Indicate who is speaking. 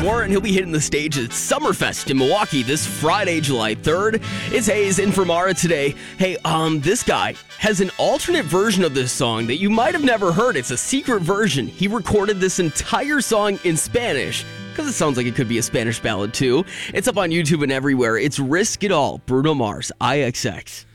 Speaker 1: Warren. He'll be hitting the stage at Summerfest in Milwaukee this Friday, July 3rd. It's Hayes in for Mara today. Hey, this guy has an alternate version of this song that you might have never heard. It's a secret version. He recorded this entire song in Spanish, because it sounds like it could be a Spanish ballad too. It's up on YouTube and everywhere. It's Risk It All, Bruno Mars, IXX.